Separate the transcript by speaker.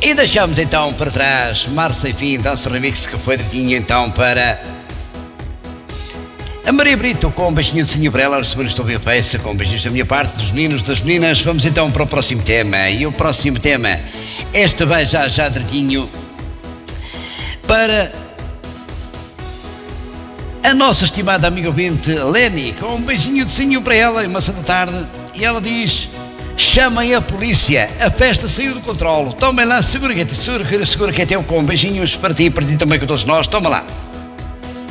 Speaker 1: E deixamos então para trás Marça e Fim, Dança Remix, que foi direitinho então para a Maria Brito, com um beijinho de senho para ela, recebendo estou bem feita, com beijinhos da minha parte, dos meninos, das meninas. Vamos então para o próximo tema. E o próximo tema, este vai já direitinho para a nossa estimada amiga ouvinte Leni, com um beijinho de senho para ela, em uma santa tarde. E ela diz: chamem a polícia, a festa saiu do controle. Tomem lá, segura que é teu, com beijinhos para ti e para ti também, com todos nós. Toma lá.